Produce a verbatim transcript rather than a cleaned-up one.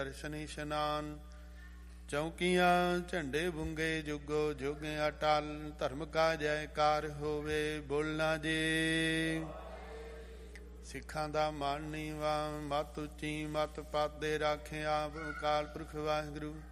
ਦਰਸ਼ਨ ਇਸ਼ਨਾਨ। ਚੌਕੀਆਂ ਝੰਡੇ ਬੁੰਗੇ ਜੁਗੋ ਜੁਗ ਅਟਲ। ਧਰਮ ਕਾ ਜੈਕਾਰ ਹੋਵੇ ਬੋਲਣਾ ਜੀ। ਸਿੱਖਾਂ ਦਾ ਮਾਣ ਨੀਵਾਂ ਮੱਤ ਉੱਚੀ ਮੱਤ ਪਾਦੇ ਰਾਖੇ ਆਪ ਅਕਾਲ ਪੁਰਖ ਵਾਹਿਗੁਰੂ।